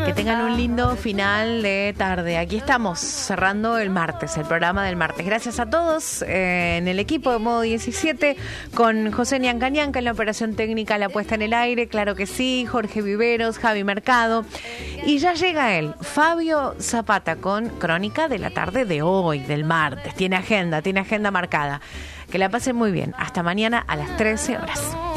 Que tengan un lindo final de tarde. Aquí estamos cerrando el martes, el programa del martes. Gracias a todos en el equipo de Modo 17, con José Ñanca en la operación técnica, la puesta en el aire, claro que sí, Jorge Viveros, Javi Mercado. Y ya llega él, Fabio Zapata, con Crónica de la tarde de hoy, del martes. Tiene agenda marcada. Que la pasen muy bien. Hasta mañana a las 13 horas.